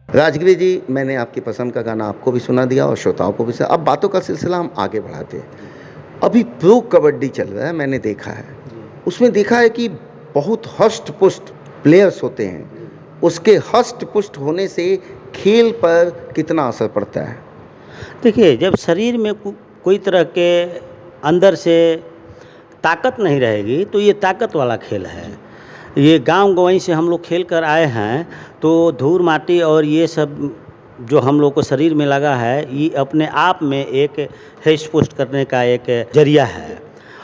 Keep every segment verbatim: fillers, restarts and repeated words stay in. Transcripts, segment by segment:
राजगिरी जी, मैंने आपकी पसंद का गाना आपको भी सुना दिया और श्रोताओं को भी सुना। अब बातों का सिलसिला हम आगे बढ़ाते हैं। अभी प्रो कबड्डी चल रहा है, मैंने देखा है। उसमें देखा है कि बहुत हष्ट-पुष्ट प्लेयर्स होते हैं। उसके हष्ट-पुष्ट होने से खेल पर कितना असर पड़ता है? देखिए, जब शरीर में को कोई तरह के अंदर से ताकत नहीं रहेगी, तो ये ताकत वाला खेल है। ये गाँव-गंवई से हम लोग खेल कर आए हैं, तो धूल-माटी और ये सब जो हम लोग को शरीर में लगा है, ये अपने आप में एक हृष्ट-पुष्ट करने का एक ज़रिया है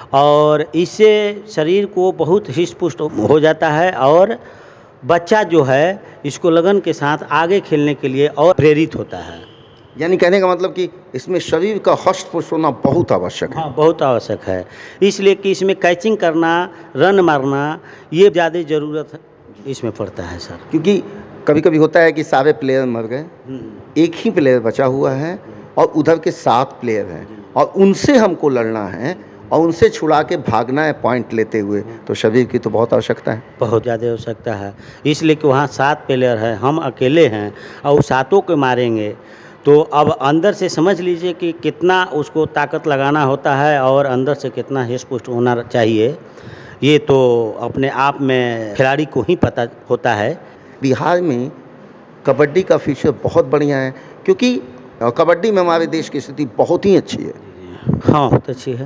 और इससे शरीर को बहुत हृष्ट-पुष्ट हो जाता है और बच्चा जो है, इसको लगन के साथ आगे खेलने के लिए और प्रेरित होता है। यानी कहने का मतलब कि इसमें शरीर का हष्ट-पुष्ट होना बहुत आवश्यक है। हाँ, बहुत आवश्यक है। इसलिए कि इसमें कैचिंग करना, रन मारना, ये ज़्यादा ज़रूरत इसमें पड़ता है सर। क्योंकि कभी-कभी होता है कि सारे प्लेयर मर गए, एक ही प्लेयर बचा हुआ है और उधर के सात प्लेयर हैं और उनसे हमको लड़ना है और उनसे छुड़ा के भागना है पॉइंट लेते हुए, तो शरीर की तो बहुत आवश्यकता है। बहुत ज़्यादा आवश्यकता है। इसलिए कि वहाँ सात प्लेयर हैं, हम अकेले हैं और सातों को मारेंगे, तो अब अंदर से समझ लीजिए कि कितना उसको ताकत लगाना होता है और अंदर से कितना हृष्ट-पुष्ट होना चाहिए। ये तो अपने आप में खिलाड़ी को ही पता होता है। बिहार में कबड्डी का फ्यूचर बहुत बढ़िया है, क्योंकि कबड्डी में हमारे देश की स्थिति बहुत ही अच्छी है। हाँ, बहुत अच्छी है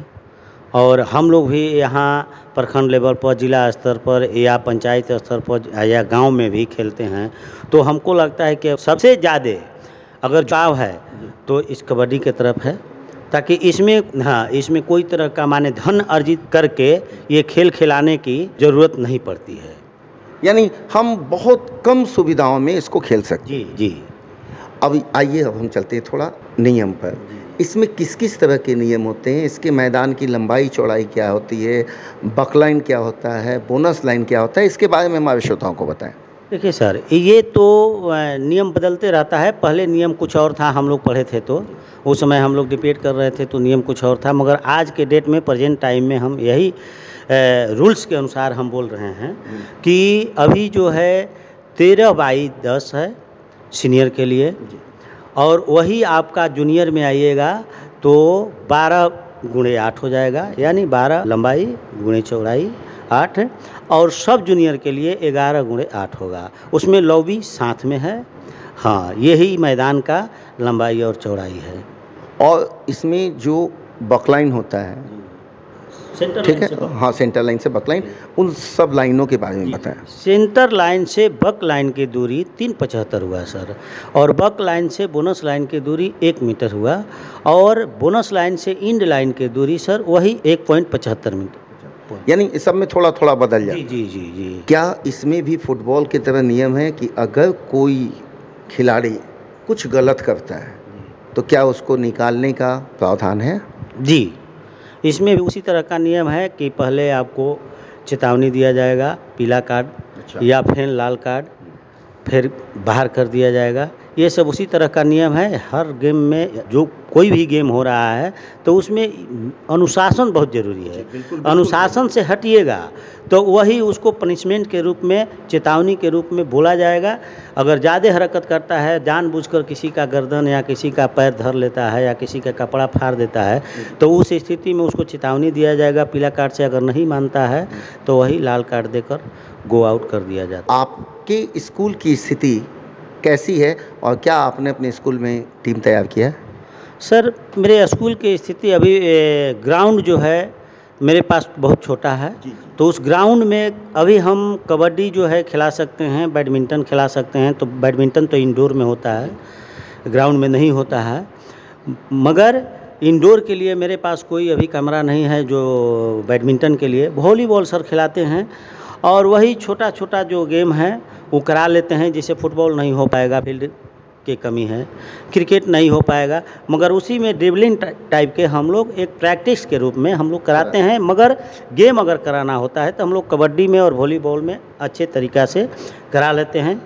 और हम लोग भी यहाँ प्रखंड लेवल पर, जिला स्तर पर या पंचायत स्तर पर या गाँव में भी खेलते हैं, तो हमको लगता है कि सबसे ज़्यादा अगर चाव है तो इस कबड्डी की तरफ है, ताकि इसमें हाँ, इसमें कोई तरह का माने धन अर्जित करके ये खेल खिलाने की ज़रूरत नहीं पड़ती है। यानी हम बहुत कम सुविधाओं में इसको खेल सकते जी, जी। अब आइए, अब हम चलते हैं थोड़ा नियम पर। इसमें किस-किस तरह के नियम होते हैं? इसके मैदान की लंबाई-चौड़ाई क्या होती है? बक लाइन क्या होता है? बोनस लाइन क्या होता है? इसके बारे में हमारे श्रोताओं को बताएँ। देखिए सर, ये तो अ, नियम बदलते रहता है। पहले नियम कुछ और था, हम लोग पढ़े थे तो उस समय हम लोग डिबेट कर रहे थे तो नियम कुछ और था, मगर आज के डेट में, प्रेजेंट टाइम में हम यही रूल्स के अनुसार हम बोल रहे हैं कि अभी जो है तेरह बाई दस है सीनियर के लिए और वही आपका जूनियर में आइएगा तो बारह गुणे आठ हो जाएगा, यानी बारह लंबाई गुणे चौड़ाई आठ, और सब जूनियर के लिए ग्यारह गुणे आठ होगा। उसमें लॉबी साथ में है। हाँ, यही मैदान का लंबाई और चौड़ाई है। और इसमें जो बक लाइन होता है, सेंटर ठीक लाइन से है? हाँ, सेंटर लाइन से बक लाइन, उन सब लाइनों के बारे में बताएँ। सेंटर लाइन से बक लाइन की दूरी तीन पचहत्तर हुआ सर, और बक लाइन से बोनस लाइन की दूरी एक मीटर हुआ और बोनस लाइन से इंड लाइन की दूरी सर वही एक पॉइंट पचहत्तर मीटर। यानी इस सब में थोड़ा-थोड़ा बदल जाए। जी, जी, जी, जी। क्या इसमें भी फुटबॉल की तरह नियम है कि अगर कोई खिलाड़ी कुछ गलत करता है, तो क्या उसको निकालने का प्रावधान है? जी, इसमें भी उसी तरह का नियम है कि पहले आपको चेतावनी दिया जाएगा, पीला कार्ड अच्छा। या फिर लाल कार्ड, फिर बाहर कर दिया जाएगा। ये सब उसी तरह का नियम है। हर गेम में, जो कोई भी गेम हो रहा है, तो उसमें अनुशासन बहुत ज़रूरी है। अनुशासन से हटिएगा तो वही उसको पनिशमेंट के रूप में, चेतावनी के रूप में बोला जाएगा। अगर ज़्यादा हरकत करता है, जानबूझकर किसी का गर्दन या किसी का पैर धर लेता है या किसी का कपड़ा फाड़ देता है, तो उस स्थिति में उसको चेतावनी दिया जाएगा पीला कार्ड से। अगर नहीं मानता है तो वही लाल कार्ड देकर गो आउट कर दिया जाता है। आपके स्कूल की स्थिति कैसी है और क्या आपने अपने स्कूल में टीम तैयार किया है? सर, मेरे स्कूल की स्थिति अभी ए, ग्राउंड जो है मेरे पास बहुत छोटा है, तो उस ग्राउंड में अभी हम कबड्डी जो है खिला सकते हैं, बैडमिंटन खिला सकते हैं। तो बैडमिंटन तो इंडोर में होता है, ग्राउंड में नहीं होता है, मगर इंडोर के लिए मेरे पास कोई अभी कमरा नहीं है जो बैडमिंटन के लिए। वॉलीबॉल सर खिलाते हैं और वही छोटा-छोटा जो गेम है वो करा लेते हैं, जैसे फुटबॉल नहीं हो पाएगा, फील्ड की कमी है, क्रिकेट नहीं हो पाएगा, मगर उसी में ड्रिबलिंग टाइप के हम लोग एक प्रैक्टिस के रूप में हम लोग कराते हैं। मगर गेम अगर कराना होता है तो हम लोग कबड्डी में और वॉलीबॉल में अच्छे तरीक़ा से करा लेते हैं।